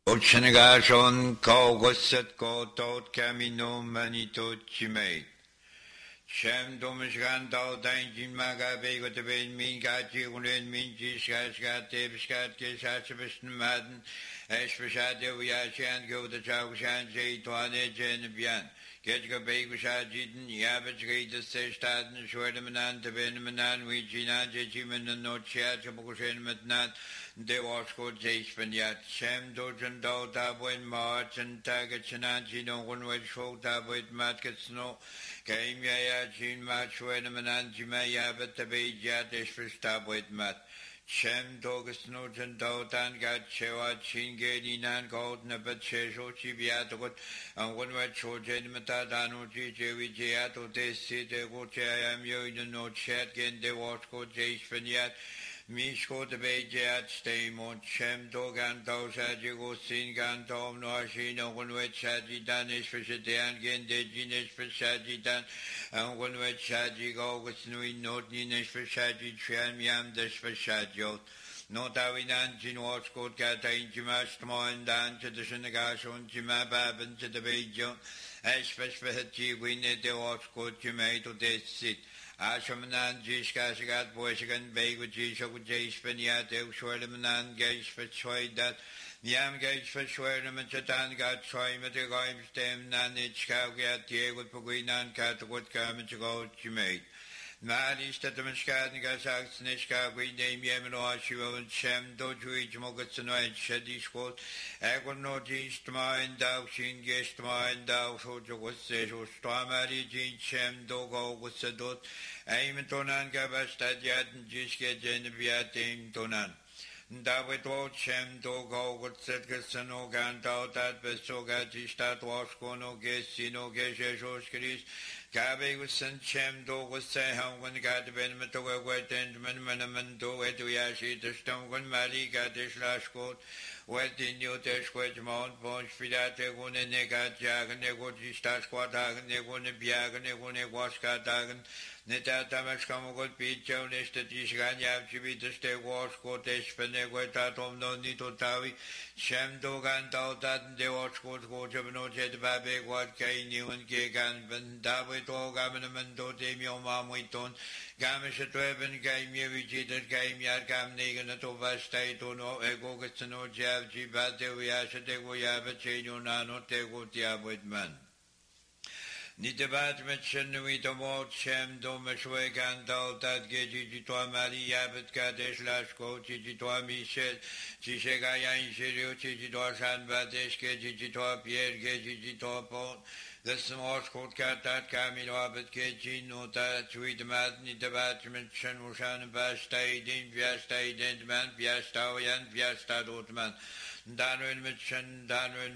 Ochanagashan Kaugusat Kotot Camino Manito Chimate. Shem Domishgan Dao Danjin Maga Bego de Ben Mingaji Unen Minji Skaskat Tebskat Kesasabistan Madden Espashade Uyashan Go the Chaushan Jay Tuane Genevian. Getga Begusajiden Yabach Gate the Sestaden Schwerdeman to Benmanan Wijina Jejiman and no chat Bugushen Matnat. De Wasko Jaspanyat, Sam Dojan Dota, when March and Tagachananji, no one will show up with Matkets no, came Yayachin Match when a Mananji Mayabet the Bayjat is for stop with Mat. Sam Dogus Nojan Dotan got Chewa Chingadinan Gold Nabat Chesho Chibiatot, and one word Chojan Matadano Gj Vijato de City, which I am you in no chat, get de Wasko Jaspanyat. Mishko the Bayjat stay mon chem dogan dosaji go singan tom no ashino one with shaji danish for shadian gen de jinish for shaji dan and one with shaji go with nui not ninish for shaji trian yam dish for shajot. No tawinan jin watch code kata in jimash tomoan dan to the shinagashon jimabab to the Bayjo. As for Haji winne de watch code jimay to this sit. Ashamanan Jishkashagat Boyshagan Begu Jishok Jaspanyat Shwermanan Gage for Choi that Yam Gage for Shwerman Chatan got Choi Matagoim Stem Nanich Kaugat Diego Puguinan Katakut Kamachago Chimate. Manish Tatamashkat Gasak Snishka, we name Yemino Shiva and Shem Doju Mogatsano and Shadishkot, Agono Jistma and Dao Shin Gestma and Dao Sojo was Sejo Stamari Jin Shem Dogo was Sadot, Aimtonan Gabastadiat and Jiske Geneviat Aim Tonan. David Shem Dogo would set Gassano Gantao that Besoga Jistat Washkono Gesino Gesho Skris. Gabe was sent Shem Do was say how when got the Benmatoga wet and Manaman do it to Yashi the stone when Mali got this last coat, wet in New Teshwet Mount Ponch Filate one and Negat Jag and Negoti Stasquatag and Negone Biag and Negone Waskatagan, Neta Tamashkamogot Picho, Nesta Tishgan Yavchi the stay wash coat Espeneguetatom no Nito Tavi, Shem Dogan Tautat, the watch coat coach of no jet babe, what Kay New and Gagan, David. Gamanamando Demio Mamuiton, Gamish Treven Game Yevichit Game Yargam Negan at Ovastate no Egogetsano Jav Jibate Viasha de Goyaba Cheno Nano Tego Tiabit Man. Nitabat Metchenwito Mot Shem Domashwegan Daltat Geji to Maria Betkadesh Lashko, Chijitoa Michel, Chishegaya in Shirio, Chijitoa Badesh, Gejitoa Pierre, Gejitoa Pont. The small court cat that Camilo Abbott Kejin, Nota, Tweed Madni, the Batman, Shenushan, Bastade, Viastade, Man, Viastawian, Viasta Dotman, Danwin Mitchen,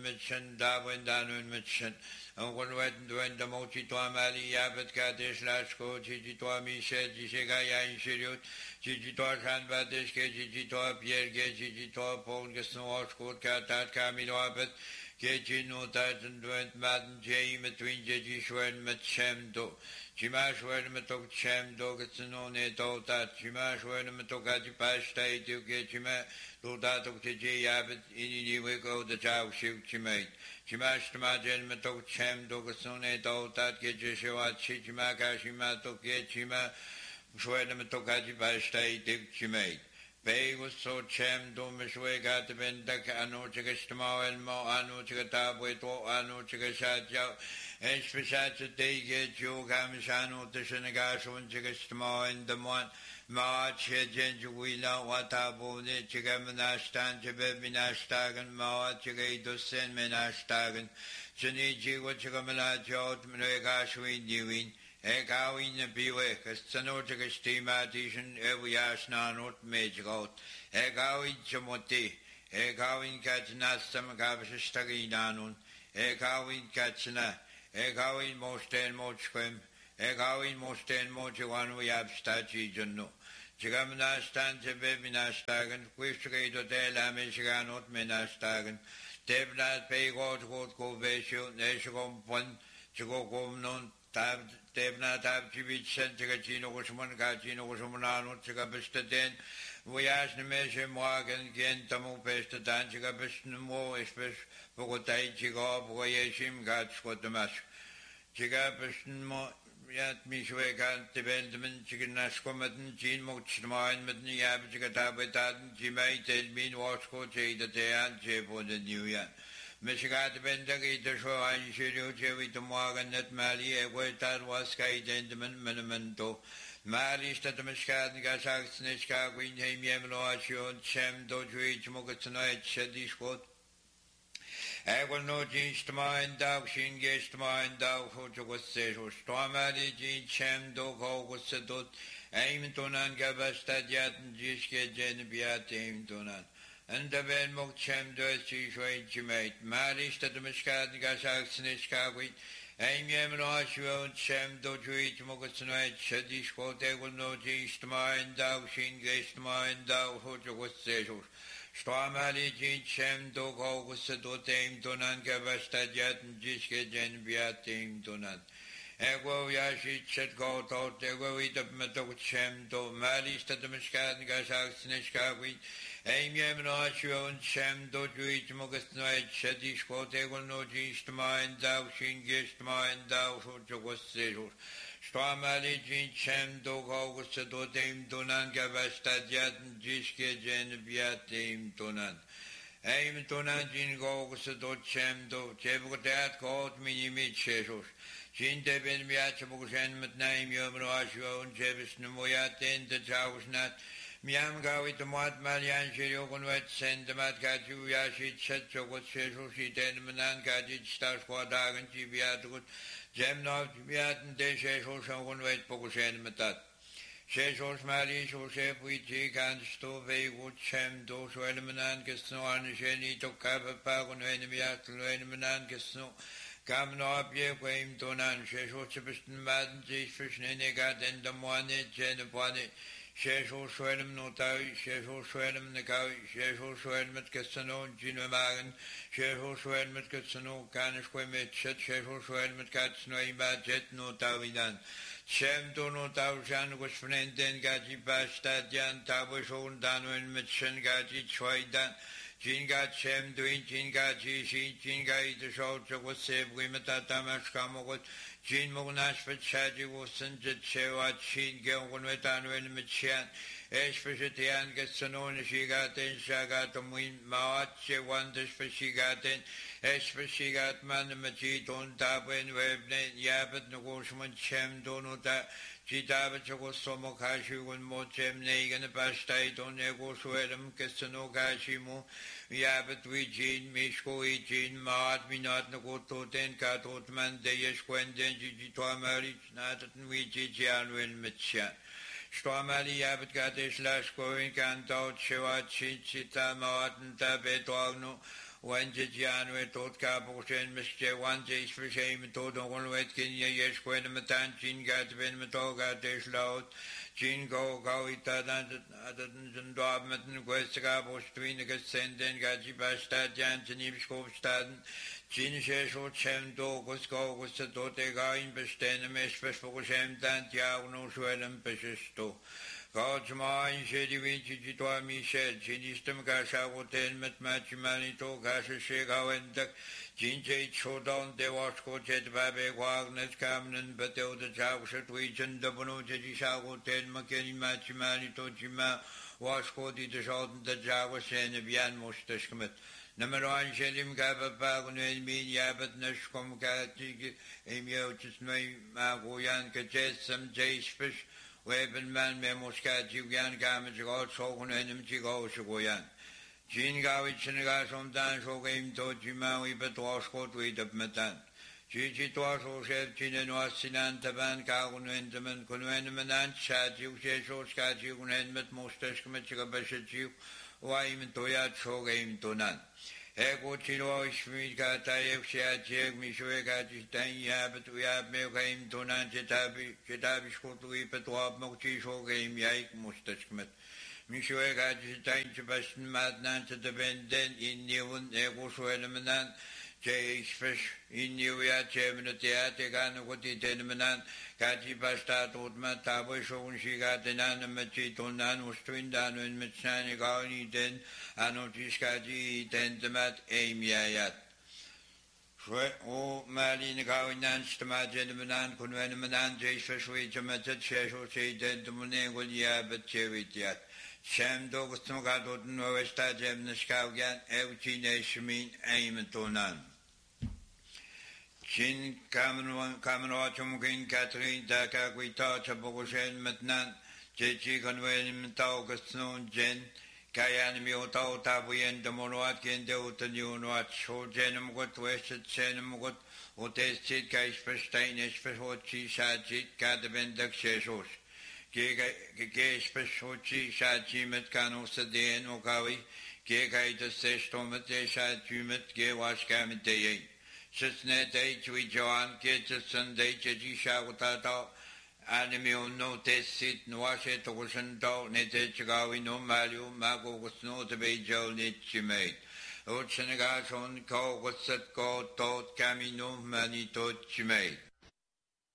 Darwin, Danwin Mitchen, and one went when the Mochi to Amali, Abbott Kadish, Lashko, Chijitoa Michel, Jishegaya in Shirut, Chijitoa Shan Badish, Gejitoa Pierre, Gejitoa Pong, the small court cat that Camilo Abbott. Keji no and went Madden Jay between Jejishwer and Metchem do. Chimashwer and Metok Chem dog at Sanone Tota, Chimashwer and Metokaji Pashtai to get Chima, do that of Keji Abbott in the Wiko the Chow Ship Chimate. Chimash Majan Metok Chem dog at Sone Tota, Kejishua Chichimaka Shimato Kechima, Shwer and Metokaji Pashtai to Chimate. Bay was so chem domishwe got the bendak anu chigastamo and mo anu chigata with anu chigashaja and speshat they get you gamishano the shenagash chigastamo and the one March Jenjuila Watabo Chigamanashtan Jebinashtagan Ma Chigado Sen Menashtagan Janiji Wachigamala Jot Mregashwi Dewin. Egawin Biwek, a Sanojaga Stimation, Eviashna, not Majgot, Egawin Chamoti, Egawin Katnasam Gavashtaginanun, Egawin Katsna, Egawin Mosten Mochquem, Egawin Mosten Mochawan, we have Stachi Jano. Chigamanastan Jebinashtagan, Quishtrado de la Michiganot Menashtagan, Debnat Paygot Go Veshu, Neshagom Pon, Chigogom non. Tebna tabchivich sentica chino gusman kachino gusmanano chica bestaden. Voyage ne measure morgan gentamu pesta danchica bestnemo, especially Bogotai chiga, voyashim gats what the mask. Chica bestnemo. Yat Mishwegan, Tibendman, Chickanaskomatin, Jean Mochmine, Matniab, Chicatabatan, Jimay, Telmin, Wasco, Jay, the Tayan, Jepo, the New Year. Michigat Bendagi, the show, I should you, Jewy to Morgan, Net Mali, a way that was Sky Dendaman, Menamento, Maris, that the Miscat, Gasak, Snishka, Queen, Yemlo, Ashon, Shem, Doju, Mogatanoid, Shedishkot. I will not change to mind, thou shin guest mind, thou who was said, who stormady, Jean Cham, dog, was settled, aim to none, Gabastad yat, and Jiske, Genebiat, aim to none. And the Ben Mok Cham does she showed she made. Marish that the Miscat, Gasak, Snishkawit, aim Yemno, Cham, doju, Mogatanoid, Shadish, quote, I will not change to mind, thou shin guest mind, thou who was said. Stormali Jean Chem dog August Dotem Donan Gavastadiat and Jiske Genbiat Tim Donan. Ego Yashi Chet go out, ego eat up Metal Chem do Malis to the Miscat Gasak Snishkawi, Aimiam Notion Chem do Juit Mogasnoid, Shedish quote, ego no Gist mine, thou shin gist mine, thou who was Sejur. Stormali Jean Chem dog August Dotem Donan Gavastadiat and Jiske Genbiat Tim Donan. Aim Donan Jin August Chem do Chebutat called Minimit Sheshus. Jin Deben Miachabugan mit name Yomrasho and Jevis Nemoyat in the Jausnat. Miam Gawit the Mat Malian Shiogun wet send the Matgaju Yashit Setcho what Sheshu she ten Manan Gajit Stars Quadag and Chibiatut. Gemnov Biat and Desho Shogun wet Pogushen Matat. Sheshos Mali Shosef Witchi and Stove would Shem do Swelmanan Gesno and Sheni to Kappa Pagon Enemiat Luenmanan Gesno. Come no up ye quaim donan, Shesho Chipston Madden, Fish Negat and the Moine, Jenapone, Shesho Swellum Notai, Shesho Swellum Nakau, Shesho Swellum at Cassano, Ginomagan, Shesho Swellum at Cassano, Canisquemet, Shesho Swellum at Catsno, Jet Notavidan. Shem do Notaujan was Fnenden Gaji Bastadian, Tabashon, Danwin, Mitchen Gaji, Choidan. Jinga Chem doing Jinga Jishi, Jinga the short was saved Wimata Tamash Kamogot, Jin Monash for Chaji was sent to Chewa Chin Gelwatan when Michian, Especian gets an own Shigaten Shagatum Win Mawache wonders for Shigaten, Especiat Man Machiton Tabwen Webnet Yabet Nogosman Chem Donota. Chitabacho Somokashi when Mochem Negan Pastai on Ego Swedum Cassano Gashimu, Yabet Wijin, Mishko Ijin, Mad Minat Nagoto Ten Katotman, Deyesh Quenden Jitwa Marich, Natan Wijian when Mitchan. Stormali Yabet Gatesh Lashko in Kanto, Chewa Chita Martin Tabetogno. When Jian went to Caposhen, Mr. One Jays for shame, told on wet Kenya, yes, when the Matan, Jin got Ben Matoga, Dish Loud, Jin go, Gawita, and Dobmatan, Questaka, Bostuin, Senden, Gaji Bastad, Jansen, Skopstaden, Jin Shesho, Chem, Dogos, go, was the Dotega in Besten, Mesh for Shem, Tantia, no Swellum, Peshisto. God's mind, Shady Vinci, Jitwa Michel, Chinistum Gasha, Hotel, Matmachimanito, Gasha Shega, and the Jinjay Chodan, De Wasco, Jet Babe, Wagner, Camden, Batel, the Javshat, Region, the Bono, Jedisha, Hotel, McKinney, Machimanito, Jima, Wasco, the Shot, the Java, Senebian, Mostashkamet. Number one, Shelim Gaba Pagan, Mean Yabat, Nashkom Katig, Emio, Chismay, Magoyan, Kajet, some Jays Fish. Weapon man Memoska, Jigan, Gamage, God, Sogan, and Chigo, Shogoyan. Jin Gavich and Gasom Dan, Shogam, Tojimawi, but was caught with the Matan. Gigi Twaso, Chef, Chin, was Sinan, Taban, Kagun, Enderman, Kunwenman, and Chat, you say, Skat, you can end with most Eskimachika Bashachu, why even Toyat, Shogam, Tonan. Ego Chilo, Shmika, Tayev, Shiat, Mishueka, Jitania, but we have made him to Nanjetabi, Jetabi, Skotu, Petwab, Mochi, Shogam, Yaik, Mustachmet. Mishueka, Jitan, Sebastian, Madnan, to the Benden, in Newon, Ego Swellamanan, Jeisfisch in Julia Chemnatia Teganuti Tenmanan, Kaji Pasta Totma Tabo Shon Shigatenan, Machitonan, Ustrindan, and Machani Gauni Den, Anotiskaji, Tentamat, Amiayat. O Malin Gawinan, Stamajan, Kunwanaman, Jeisfisch, which a method Shesho say Tentamune will Yabet Chevitiat. Shem Dogstogadot Novesta Jemnaskaugan, Evchine Shmin, Aimatonan. Chin Kamanwachumkin Catherine Daka Guita Chabogoshen Matnan, Jechi Conwen Taugasnon Jen, Kayan Mioto Tabuyan Demonwatkin Deutaniunwat, Ho Jenum got Wested Senum got, Otestit Kaispersteinish Hochi Shajit, Kadabendak Sheshos. Gespeshochi Shajimet Kanosadean Okawi, Gekaita Seshtomet Shajumet, Gewashkamite. Sisnet H. We Joan, Kitchen Day, Shawata, Animio no tessit, Noashet, Oceanto, Netechagawi, no Malu, Mago was no to be Joe Nitchimate. Oceanagashon, Ko was set, Ko, Tot, Camino, Manito, Chimate.